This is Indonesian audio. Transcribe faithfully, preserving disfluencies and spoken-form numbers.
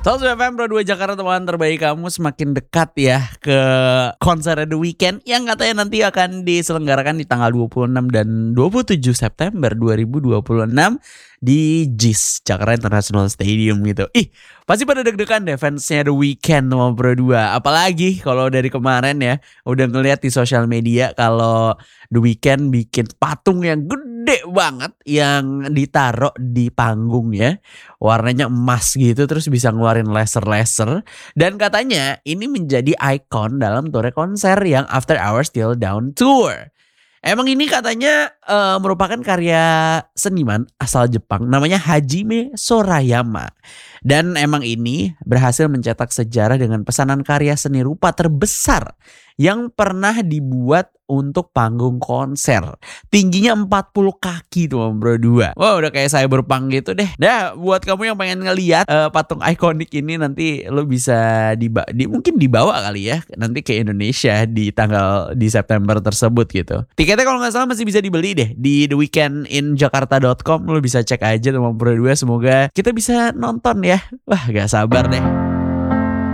seratus F M Pro dua Jakarta, teman terbaik kamu, semakin dekat ya ke konser The Weeknd yang katanya nanti akan diselenggarakan di tanggal dua puluh enam dan dua puluh tujuh September dua ribu dua puluh enam di J I S, Jakarta International Stadium gitu. Ih, pasti pada deg-degan deh fansnya The Weeknd sama Pro dua. Apalagi kalau dari kemarin ya udah ngeliat di sosial media kalau The Weeknd bikin patung yang gede banget yang ditaruh di panggung ya. Warnanya emas gitu, terus bisa ngeluarin laser-laser. Dan katanya ini menjadi ikon dalam tour konser yang After Hours Till Dawn Tour. Emang ini katanya uh, merupakan karya seniman asal Jepang namanya Hajime Sorayama. Dan emang ini berhasil mencetak sejarah dengan pesanan karya seni rupa terbesar yang pernah dibuat untuk panggung konser. Tingginya empat puluh kaki tuh Bro dua. Wah, udah kayak cyberpunk gitu deh. Nah, buat kamu yang pengen ngeliat uh, patung ikonik ini, nanti lo bisa diba- di mungkin dibawa kali ya nanti ke Indonesia di tanggal di September tersebut gitu. Tiketnya kalau nggak salah masih bisa dibeli deh di the weekend in jakarta dot com. Lo bisa cek aja sama Bro dua. Semoga kita bisa nonton ya. Wah, gak sabar deh.